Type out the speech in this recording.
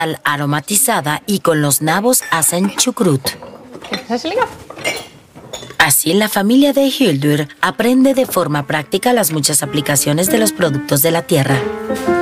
aromatizada y con los nabos hacen chucrut. Así, la familia de Hildur aprende de forma práctica las muchas aplicaciones de los productos de la tierra.